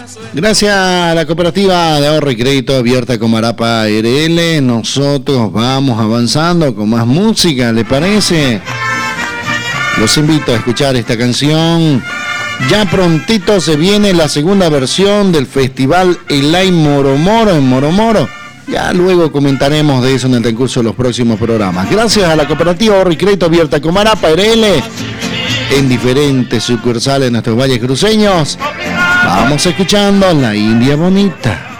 Gracias a la cooperativa de ahorro y crédito abierta Comarapa RL, nosotros vamos avanzando con más música, ¿le parece? Los invito a escuchar esta canción. Ya prontito se viene la segunda versión del festival Elay Moromoro en Moromoro. Ya luego comentaremos de eso en el transcurso de los próximos programas. Gracias a la cooperativa ahorro y crédito abierta Comarapa RL, en diferentes sucursales de nuestros valles cruceños. Vamos escuchando La India Bonita.